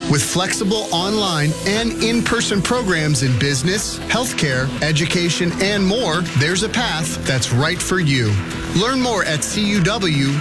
With flexible online and in-person programs in business, healthcare, education, and more, there's a path that's right for you. Learn more at cuw.edu.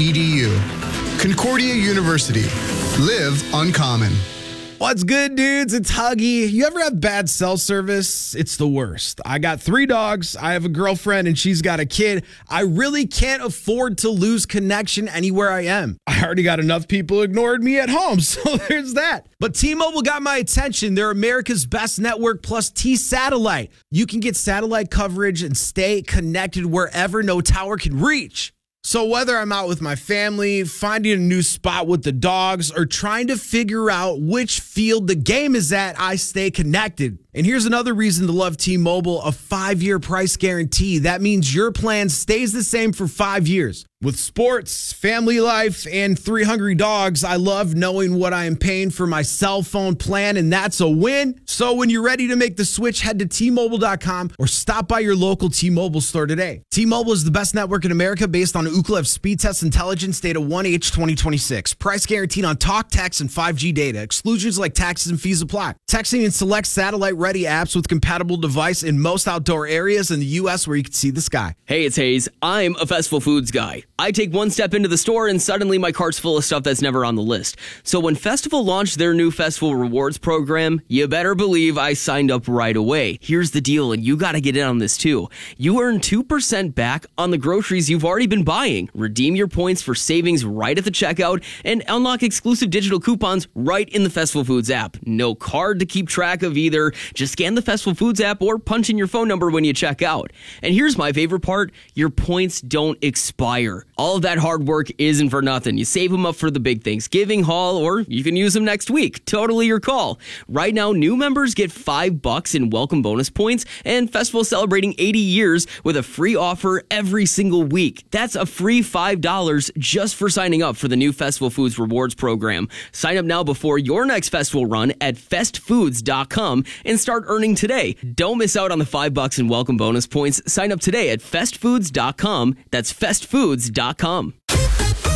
Concordia University. Live uncommon. What's good, dudes? It's Huggy. You ever have bad cell service? It's the worst. I got 3 dogs. I have a girlfriend and she's got a kid. I really can't afford to lose connection anywhere I am. I already got enough people ignored me at home, so there's that. But T-Mobile got my attention. They're America's best network plus T-Satellite. You can get satellite coverage and stay connected wherever no tower can reach. So whether I'm out with my family, finding a new spot with the dogs, or trying to figure out which field the game is at, I stay connected. And here's another reason to love T-Mobile, a 5-year price guarantee. That means your plan stays the same for 5 years. With sports, family life, and 3 hungry dogs, I love knowing what I am paying for my cell phone plan, and that's a win. So when you're ready to make the switch, head to T-Mobile.com or stop by your local T-Mobile store today. T-Mobile is the best network in America based on Ookla Speed Test Intelligence data 1H 2026. Price guaranteed on talk, text, and 5G data. Exclusions like taxes and fees apply. Texting and select satellite-ready apps with compatible device in most outdoor areas in the U.S. where you can see the sky. Hey, it's Hayes. I'm a Festival Foods guy. I take one step into the store and suddenly my cart's full of stuff that's never on the list. So when Festival launched their new Festival Rewards program, you better believe I signed up right away. Here's the deal, and you gotta get in on this too. You earn 2% back on the groceries you've already been buying. Redeem your points for savings right at the checkout and unlock exclusive digital coupons right in the Festival Foods app. No card to keep track of either. Just scan the Festival Foods app or punch in your phone number when you check out. And here's my favorite part. Your points don't expire. All of that hard work isn't for nothing. You save them up for the big Thanksgiving haul, or you can use them next week. Totally your call. Right now, new members get $5 in welcome bonus points, and Festival celebrating 80 years with a free offer every single week. That's a free $5 just for signing up for the new Festival Foods Rewards program. Sign up now before your next festival run at festfoods.com and start earning today. Don't miss out on the $5 in welcome bonus points. Sign up today at festfoods.com. That's festfoods.com.